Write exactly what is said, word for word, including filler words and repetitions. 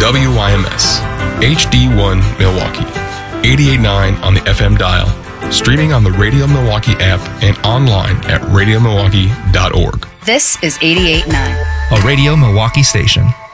W Y M S, H D one Milwaukee, eighty-eight point nine on the F M dial, streaming on the Radio Milwaukee app and online at radio milwaukee dot org. This is eighty-eight point nine. A Radio Milwaukee station.